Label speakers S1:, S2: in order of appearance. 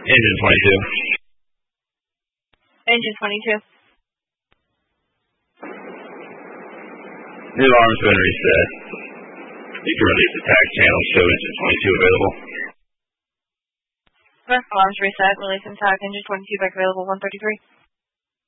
S1: Engine 22.
S2: Engine 22.
S1: New alarm's been reset. You can release the tax channel, show engine 22 available.
S2: Alarms reset, release and tax, engine 22 back available, 133.